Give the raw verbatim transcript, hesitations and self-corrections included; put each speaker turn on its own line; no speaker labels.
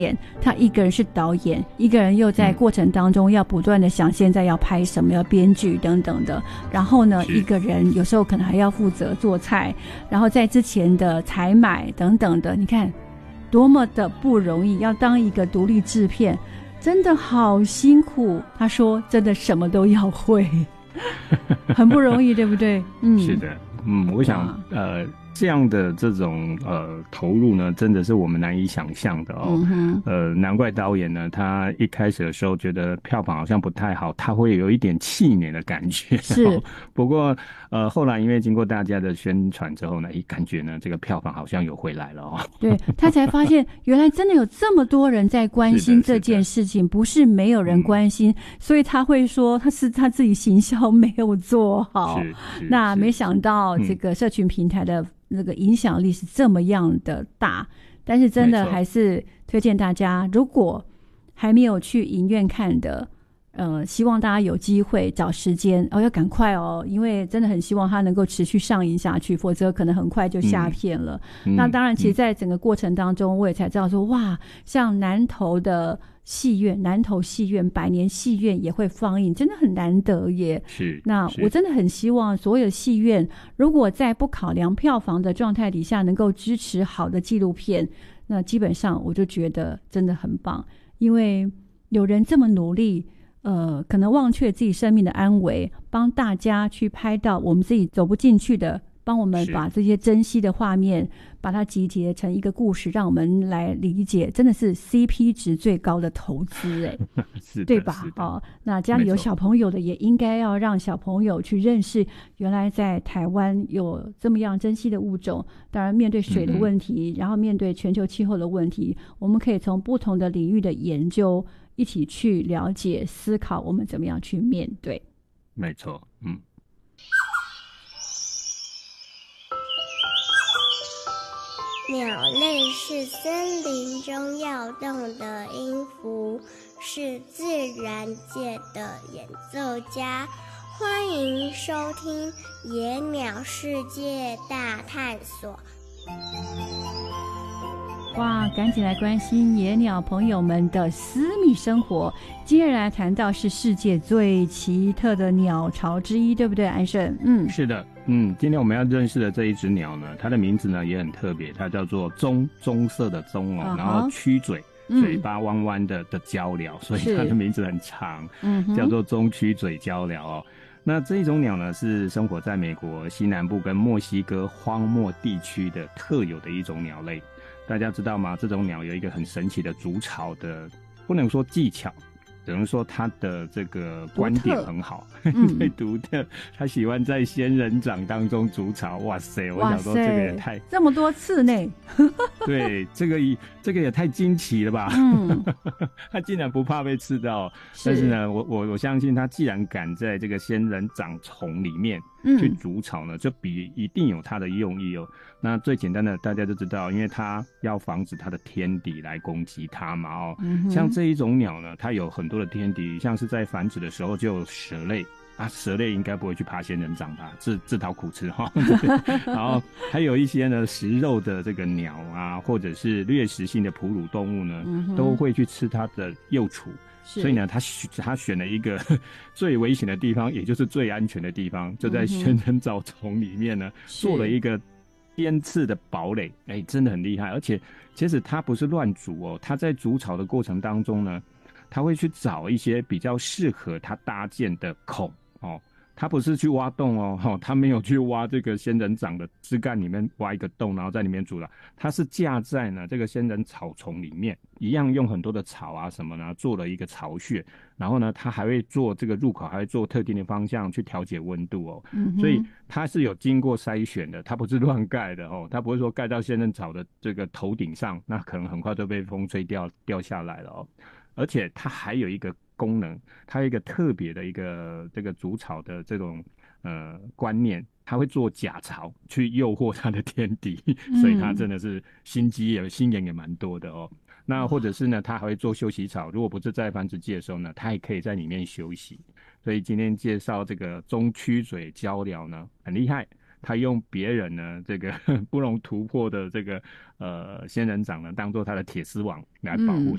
他一个人是导演，一个人又在过程当中要不断的想现在要拍什么，要编剧等等的，然后呢一个人有时候可能还要负责做菜，然后在之前的采买等等的，你看多么的不容易，要当一个独立制片真的好辛苦，他说真的什么都要会很不容易对不对？
嗯，是的，嗯，我想呃这样的这种呃投入呢，真的是我们难以想象的哦。嗯、呃，难怪导演呢，他一开始的时候觉得票房好像不太好，他会有一点气馁的感觉。
是，
哦、不过呃后来因为经过大家的宣传之后呢，一感觉呢这个票房好像有回来了哦。
对，他才发现原来真的有这么多人在关心这件事情，不是没有人关心，嗯、所以他会说他是他自己行销没有做好。
是是
那没想到这个社群平台的、嗯。那个影响力是这么样的大，但是真的还是推荐大家，如果还没有去影院看的，呃，希望大家有机会找时间哦，要赶快哦，因为真的很希望它能够持续上映下去，否则可能很快就下片了。嗯、那当然，其实在整个过程当中，我也才知道说，哇，像南投的戏院，南投戏院、百年戏院也会放映，真的很难得耶。
是，
那我真的很希望所有戏院，如果在不考量票房的状态底下，能够支持好的纪录片，那基本上我就觉得真的很棒，因为有人这么努力。呃，可能忘却自己生命的安危，帮大家去拍到我们自己走不进去的，帮我们把这些珍惜的画面把它集结成一个故事，让我们来理解，真的是 C P 值最高的投资哎，
是
对吧？哦，那家里有小朋友的也应该要让小朋友去认识，原来在台湾有这么样珍惜的物种。当然，面对水的问题，嗯、然后面对全球气候的问题，我们可以从不同的领域的研究一起去了解、思考，我们怎么样去面对。
没错，嗯。
鸟类是森林中要动的音符，是自然界的演奏家。欢迎收听《野鸟世界大探索》。
哇，赶紧来关心野鸟朋友们的私密生活。今天来谈到是世界最奇特的鸟巢之一，对不对，安胜？嗯，
是的。嗯，今天我们要认识的这一只鸟呢，它的名字呢也很特别，它叫做棕，棕色的棕哦， uh-huh. 然后曲嘴，嘴巴弯弯的、嗯、的鹪鹩，所以它的名字很长，叫做棕曲嘴鹪鹩哦。那这一种鸟呢，是生活在美国西南部跟墨西哥荒漠地区的特有的一种鸟类。大家知道吗？这种鸟有一个很神奇的筑巢的，不能说技巧，只能说它的这个观点很好，对，独特。他喜欢在仙人掌当中筑巢。哇塞！我想说这个也太
这么多次呢。
对，这个这个也太惊奇了吧！嗯，他竟然不怕被吃到。是但是呢，我我我相信他既然敢在这个仙人掌丛里面去筑巢呢，就比一定有他的用意哦。那最简单的大家都知道，因为它要防止它的天敌来攻击它嘛哦、嗯。像这一种鸟呢，它有很多的天敌，像是在繁殖的时候就有蛇类啊，蛇类应该不会去爬仙人掌吧，自自讨苦吃哈、哦。然后还有一些呢食肉的这个鸟啊，或者是掠食性的哺乳动物呢，嗯、都会去吃它的幼雏。所以呢，他他选了一个最危险的地方，也就是最安全的地方，就在仙人掌丛里面呢，做了一个尖刺的堡垒。哎、欸，真的很厉害。而且其实他不是乱筑哦，他在筑巢的过程当中呢，他会去找一些比较适合他搭建的孔哦。他不是去挖洞哦，哦他没有去挖这个仙人掌的枝干里面挖一个洞，然后在里面筑了。他是架在呢这个仙人草丛里面，一样用很多的草啊什么呢，做了一个巢穴。然后呢，他还会做这个入口，还会做特定的方向去调节温度哦。嗯、所以他是有经过筛选的，他不是乱盖的哦。他不会说盖到仙人草的这个头顶上，那可能很快就被风吹掉掉下来了哦。而且它还有一个功能，它有一个特别的一个这个筑巢的这种呃观念，它会做假巢去诱惑它的天敌，所以它真的是心机也心眼也蛮多的哦。那或者是呢，它还会做休息巢，如果不是在繁殖季的时候呢，它也可以在里面休息。所以今天介绍这个棕曲嘴鹪鹩呢，很厉害。 他用别人呢这个不容突破的这个呃仙人掌呢，当做他的铁丝网来保护